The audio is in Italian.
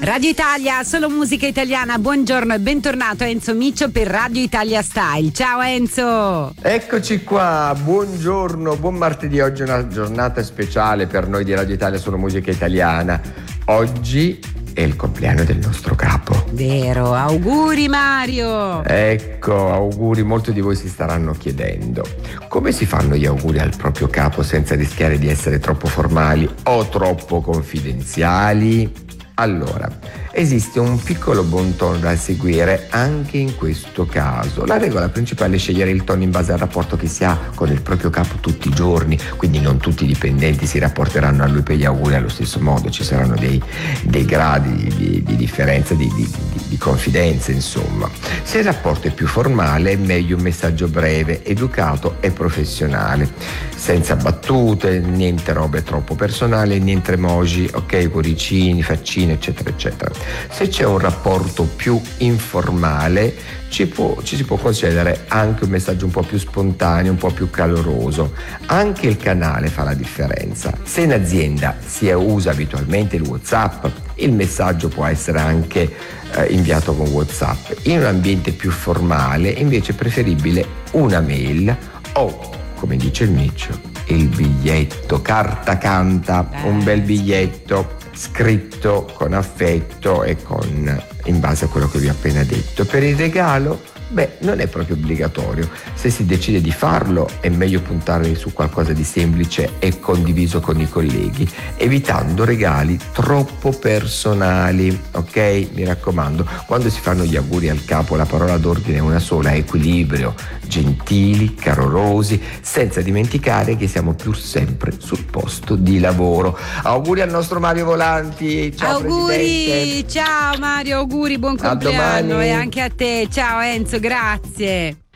Radio Italia, solo musica italiana. Buongiorno e bentornato Enzo Miccio per Radio Italia Style. Ciao Enzo. Eccoci qua, buongiorno, buon martedì. Oggi è una giornata speciale per noi di Radio Italia, solo musica italiana. Oggi è il compleanno del nostro capo. Vero, auguri Mario. Ecco, auguri. Molti di voi si staranno chiedendo come si fanno gli auguri al proprio capo senza rischiare di essere troppo formali o troppo confidenziali. Allora, esiste un piccolo bon ton da seguire anche in questo caso. La regola principale è scegliere il tono in base al rapporto che si ha con il proprio capo tutti i giorni, quindi non tutti i dipendenti si rapporteranno a lui per gli auguri allo stesso modo, ci saranno dei gradi di differenza, di confidenza, insomma. Se il rapporto è più formale è meglio un messaggio breve, educato e professionale, senza battute, niente robe troppo personali, niente emoji, ok, cuoricini, faccine, eccetera eccetera. Se c'è un rapporto più informale ci si può concedere anche un messaggio un po' più spontaneo, un po' più caloroso. Anche il canale fa la differenza. Se in azienda si usa abitualmente il WhatsApp, il messaggio può essere anche inviato con WhatsApp. In un ambiente più formale invece è preferibile una mail o, come dice il Miccio, il biglietto, carta canta, un bel biglietto scritto con affetto e in base a quello che vi ho appena detto. Per il regalo, non è proprio obbligatorio. Se si decide di farlo è meglio puntare su qualcosa di semplice e condiviso con i colleghi, evitando regali troppo personali, ok? Mi raccomando, quando si fanno gli auguri al capo la parola d'ordine è una sola: equilibrio, gentili, calorosi, senza dimenticare che siamo pur sempre sul posto di lavoro. Auguri al nostro Mario Volanti. Ciao auguri, Presidente. ciao Mario, auguri, buon compleanno e anche a te. Ciao Enzo, grazie.